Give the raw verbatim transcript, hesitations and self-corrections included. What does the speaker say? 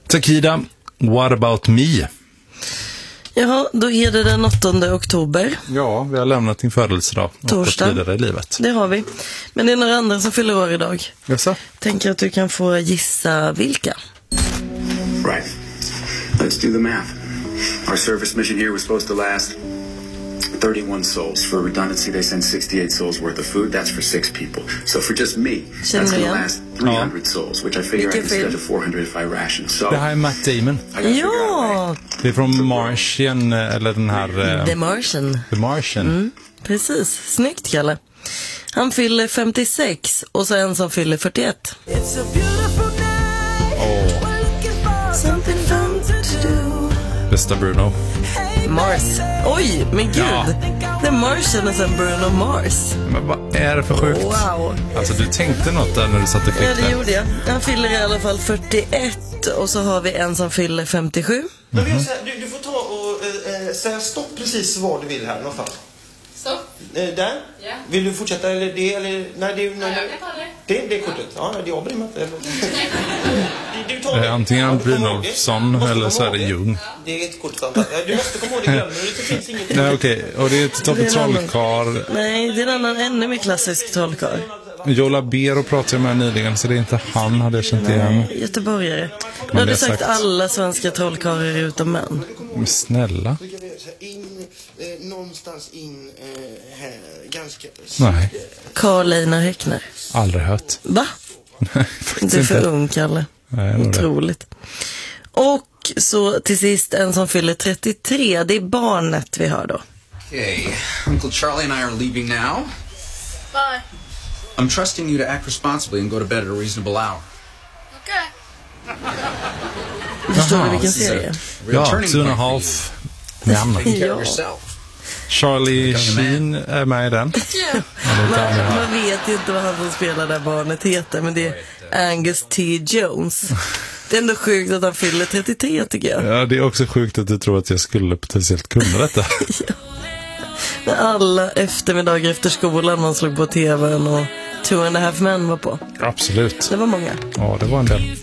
Takida, what about me? Ja, då är det den åttonde oktober. Ja, vi har lämnat din födelsedag. Torsdag. Och gått vidare i livet. Det har vi. Men det är några andra som fyller år idag. Jaså? Tänker att du kan få gissa vilka. Right. Let's do the math. Our service mission here was supposed to last thirty-one souls. For redundancy, they send sixty-eight souls worth of food. That's for six people. So for just me, that's going to last three hundred Ja. souls, which I figure I can schedule four hundred if I ration. So Det här är Matt Damon. I gotta figure out a way. Ja, Det är från Martian, eller den här... eh, The Martian. The Martian. Mm, precis, snyggt Kalle. Han fyller femtiosex och så en som fyller fyrtioett. Åh, bästa Bruno. Mars. Oj, men gud. Ja. The Martian och sen Bruno Mars. Men vad är det för sjukt? Wow. Alltså, du tänkte något där när du satt och Ja, det klippte. gjorde jag. Han fyller i alla fall fyrtioett och så har vi en som fyller femtiosju. Men vi gör så här, du, du får ta och eh, säga stopp precis var du vill här någonstans. Stopp. Eh, där? Ja. Vill du fortsätta eller det eller nej det är nej, Ja, jag kan ta det. det. Det är kortet. Ja, det jag bryr mig inte. Du, du tar Eh, det. antingen Ja, kom ihåg Brynolfsson det. Måste eller komma så är ihåg det Jung. Det är ett kort antal. Ja, du måste komma ihåg det, glömmer du det så finns inget. Nej, okej. Och det är Tobbe Det är en annan. Trollkarl. Nej, det är en annan ännu mer klassisk trollkarl. Joe Labero pratade jag med nyligen, så det är inte han, hade jag känt igen. Göteborgare. Nu har det du sagt sagt. alla svenska trollkarlar utom män. Men snälla. Så kan vi göra så här, in, eh, någonstans in eh, här, ganska... Nej, Carl Einar Häckner. aldrig hört. Va? Nej, faktiskt Du är för inte. ung, Kalle. Nej, nog det. Otroligt. Och så till sist en som fyller trettiotre. Det är barnet vi har då. Okay, Uncle Charlie and I are leaving now. Bye. I'm trusting you to act responsibly and go to bed at a reasonable hour. Okay. Förstår du Jaha, vilken This is serie? a real Ja, turning two and a point for half. you. Men Taking care Ja. of yourself. Charlie Sheen är med i den. Yeah. Man, man vet ju inte vad han som spelar där barnet heter, men det är Angus T. Jones. Det är ändå sjukt att han fyller trettiotre, tycker jag. Ja, det är också sjukt att du tror att jag skulle potentiellt kunna detta. När alla eftermiddagar efter skolan man slog på tvn och Two and a Half Men var på. Absolut. Det var många. Ja, det var en del.